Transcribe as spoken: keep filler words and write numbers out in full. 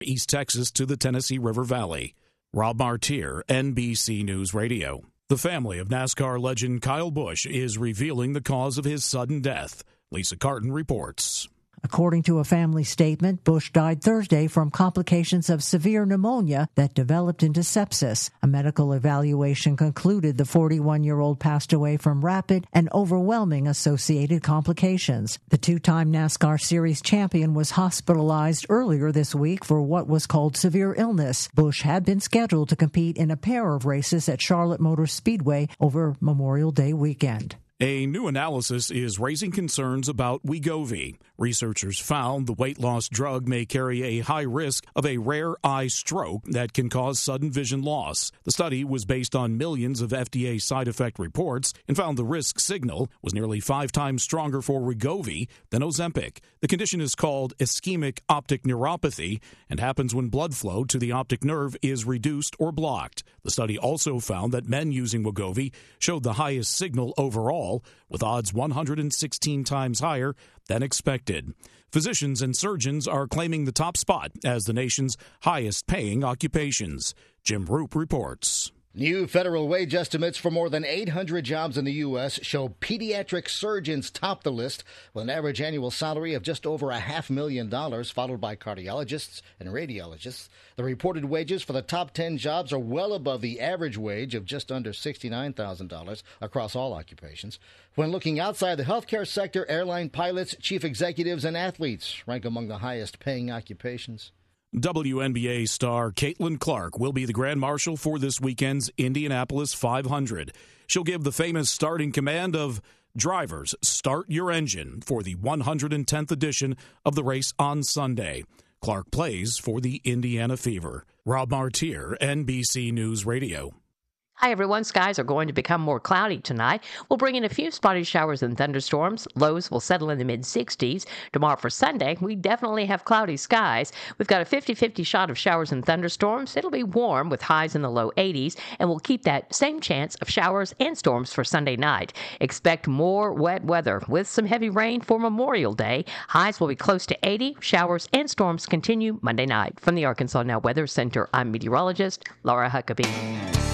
East Texas to the Tennessee River Valley. Rob Martier, N B C News Radio. The family of NASCAR legend Kyle Busch is revealing the cause of his sudden death. Lisa Carton reports. According to a family statement, Busch died Thursday from complications of severe pneumonia that developed into sepsis. A medical evaluation concluded the forty-one-year-old passed away from rapid and overwhelming associated complications. The two-time NASCAR Series champion was hospitalized earlier this week for what was called severe illness. Busch had been scheduled to compete in a pair of races at Charlotte Motor Speedway over Memorial Day weekend. A new analysis is raising concerns about Wegovy. Researchers found the weight loss drug may carry a high risk of a rare eye stroke that can cause sudden vision loss. The study was based on millions of F D A side effect reports and found the risk signal was nearly five times stronger for Wegovy than Ozempic. The condition is called ischemic optic neuropathy and happens when blood flow to the optic nerve is reduced or blocked. The study also found that men using Wegovy showed the highest signal overall, with odds one hundred sixteen times higher than expected. Physicians and surgeons are claiming the top spot as the nation's highest-paying occupations. Jim Roop reports. New federal wage estimates for more than eight hundred jobs in the U S show pediatric surgeons top the list with an average annual salary of just over a half million dollars, followed by cardiologists and radiologists. The reported wages for the top ten jobs are well above the average wage of just under sixty-nine thousand dollars across all occupations. When looking outside the healthcare sector, airline pilots, chief executives, and athletes rank among the highest paying occupations. W N B A star Caitlin Clark will be the Grand Marshal for this weekend's Indianapolis five hundred. She'll give the famous starting command of "Drivers, start your engine" for the one hundred tenth edition of the race on Sunday. Clark plays for the Indiana Fever. Rob Martier, N B C News Radio. Hi, everyone. Skies are going to become more cloudy tonight. We'll bring in a few spotty showers and thunderstorms. Lows will settle in the mid-sixties. Tomorrow for Sunday, we definitely have cloudy skies. We've got a fifty-fifty shot of showers and thunderstorms. It'll be warm with highs in the low eighties, and we'll keep that same chance of showers and storms for Sunday night. Expect more wet weather with some heavy rain for Memorial Day. Highs will be close to eighty. Showers and storms continue Monday night. From the Arkansas Now Weather Center, I'm meteorologist Laura Huckabee.